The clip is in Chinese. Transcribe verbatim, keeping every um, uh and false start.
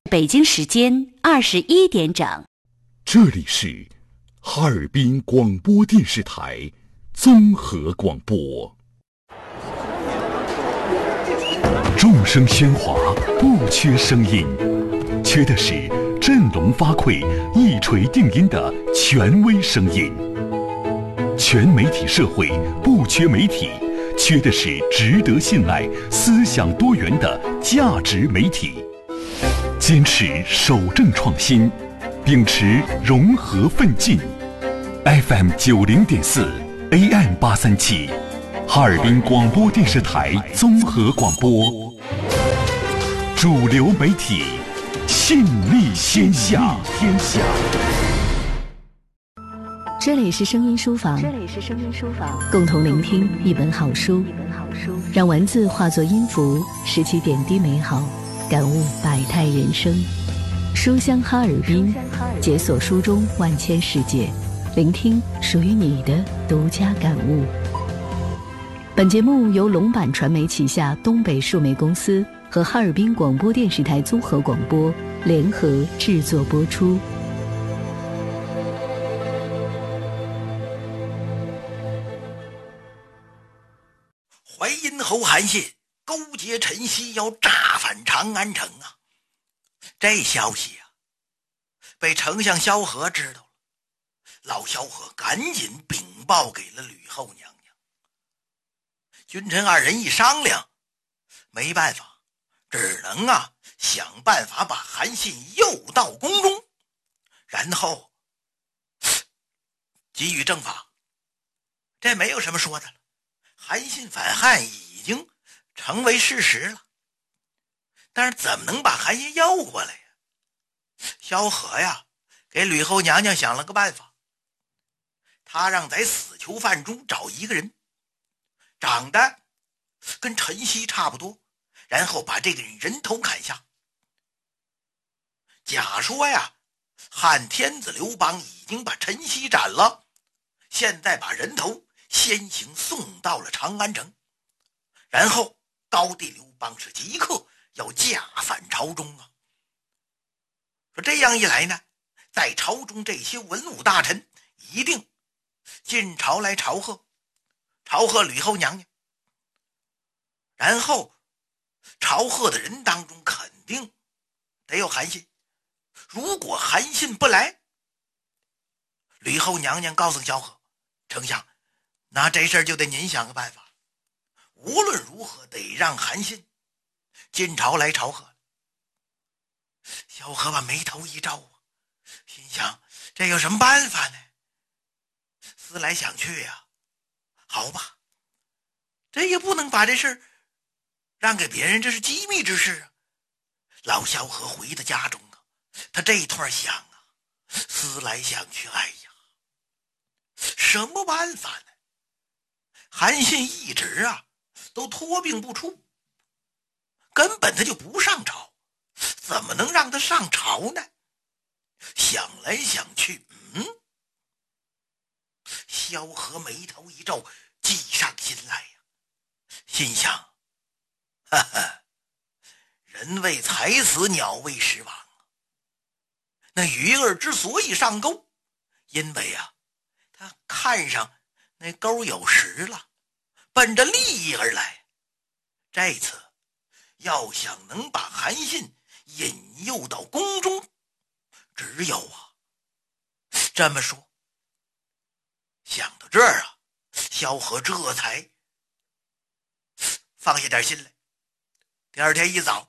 北京时间二十一点整。 这里是哈尔滨广播电视台综合广播。众声喧哗，不缺声音，缺的是振聋发聩、一锤定音的权威声音。全媒体社会不缺媒体，缺的是值得信赖、思想多元的价值媒体。坚持守正创新，秉持融合奋进。F M 九零点四 A M 八三七，哈尔滨广播电视台综合广播，主流媒体，信力天下天下。 这里是声音书房， 这里是声音书房， 共同聆听一本好书， 一本好书， 让文字化作音符，拾起点滴美好，感悟百态人生。书香哈尔滨，解锁书中万千世界，聆听属于你的独家感悟。本节目由龙版传媒旗下东北数媒公司和哈尔滨广播电视台综合广播联合制作播出。 淮阴侯韩信勾结陈豨要炸反长安城啊！这消息啊，被丞相萧何知道了。老萧何赶紧禀报给了吕后娘娘。君臣二人一商量，没办法，只能啊想办法把韩信诱到宫中，然后给予正法。这没有什么说的了。韩信反汉已经成为事实了，但是怎么能把韩信要过来呀？萧何呀，给吕后娘娘想了个办法，他让在死囚犯中找一个人，长得跟陈豨差不多，然后把这个人人头砍下。假说呀，汉天子刘邦已经把陈豨斩了，现在把人头先行送到了长安城，然后高帝刘邦是即刻要驾返朝中啊。说这样一来呢，在朝中这些文武大臣一定进朝来朝贺，朝贺吕后娘娘。然后朝贺的人当中肯定得有韩信，如果韩信不来，吕后娘娘告诉萧何，丞相，那这事儿就得您想个办法，无论如何得让韩信进朝来朝贺。萧何把眉头一皱啊，心想这有什么办法呢？思来想去呀、啊，好吧，这也不能把这事让给别人，这是机密之事啊。老萧何回到家中啊，他这一段想啊，思来想去，哎呀，什么办法呢？韩信一直啊都托病不出，根本他就不上朝，怎么能让他上朝呢？想来想去，嗯，萧何眉头一皱，计上心来呀，心想，哈哈，人为财死，鸟为食亡。那鱼儿之所以上钩，因为啊他看上那钩有食了，奔着利益而来。这次要想能把韩信引诱到宫中，只有啊这么说。想到这儿啊，萧何这才放下点心来。第二天一早，